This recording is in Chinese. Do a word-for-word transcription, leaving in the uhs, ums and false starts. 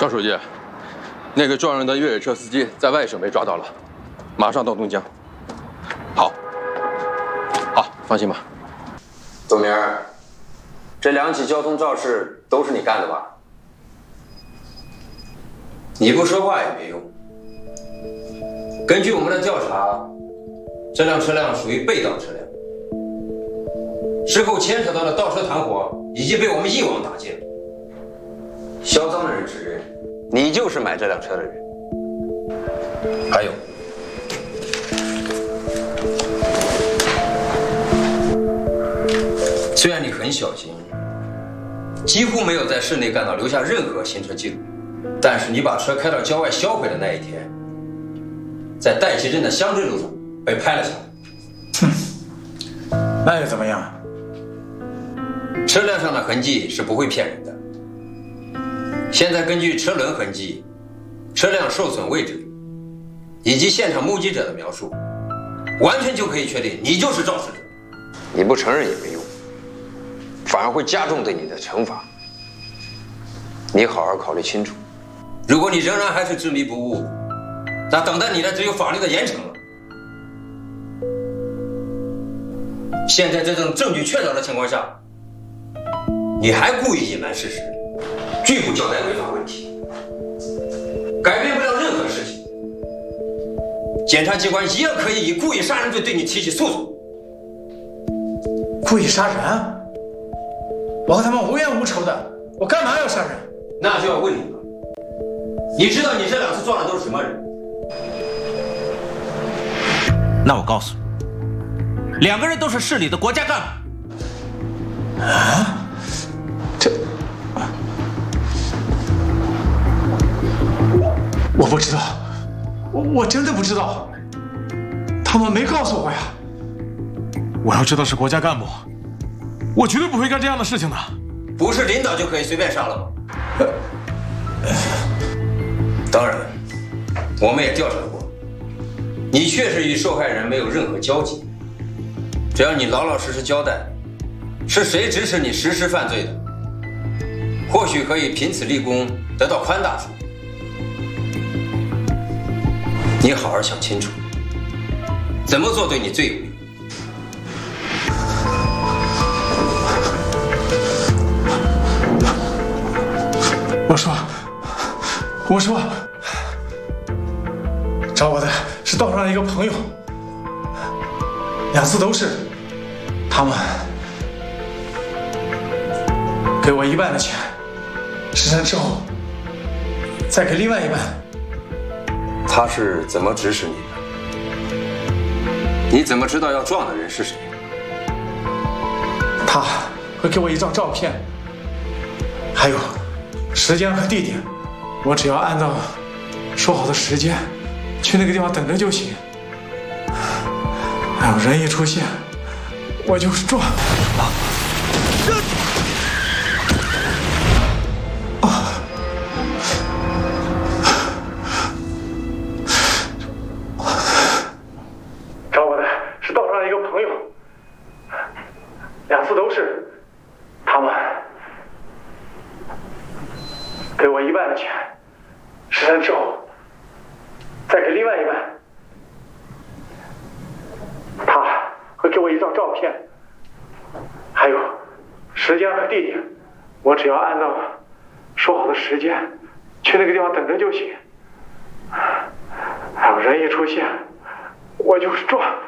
高书记，那个撞人的越野车司机在外省被抓到了，马上到东江。好，好，放心吧。 董明儿，这两起交通肇事都是你干的吧？你不说话也没用。根据我们的调查，这辆车辆属于被盗车辆，事后牵扯到了盗车团伙，已经被我们一网打尽。销赃的人指认，你就是买这辆车的人。还有，虽然你很小心，几乎没有在市内干道留下任何行车记录，但是你把车开到郊外销毁的那一天，在代溪镇的乡镇路上被拍了下来。 哼，那又怎么样？ 车辆上的痕迹是不会骗人的。现在根据车轮痕迹、车辆受损位置以及现场目击者的描述，完全就可以确定你就是肇事者。你不承认也没用，反而会加重对你的惩罚。你好好考虑清楚。如果你仍然还是执迷不悟，那等待你的只有法律的严惩了。现在这种证据确凿的情况下，你还故意隐瞒事实，拒不交代违法问题，改变不了任何事情。检察机关一样可以以故意杀人罪对你提起诉讼。 故意杀人？我和他们无冤无仇的，我干嘛要杀人？ 那就要问你了，你知道你这两次撞的都是什么人？ 那我告诉你，两个人都是市里的国家干部。 啊？这我不知道，我我真的不知道，他们没告诉我呀。 我要知道是国家干部，我绝对不会干这样的事情的。 不是领导就可以随便杀了吗？当然，我们也调查过，你确实与受害人没有任何交集。只要你老老实实交代，是谁指使你实施犯罪的，或许可以凭此立功，得到宽大处。你好好想清楚，怎么做对你最有利。 我说，我说，找我的是道上的一个朋友，两次都是他们给我一半的钱，实战之后再给另外一半。 他是怎么指使你的？你怎么知道要撞的人是谁？ 他会给我一张照片，还有时间和地点，我只要按照说好的时间去那个地方等着就行。还有人一出现，我就撞。啊！啊！找我的是道上的一个朋友，两次都是他们给我一半的钱，实战之后再给另外一半。他会给我一张照片，还有时间和地点，我只要按照说好的时间去那个地方等着就行。还有人一出现，我就撞。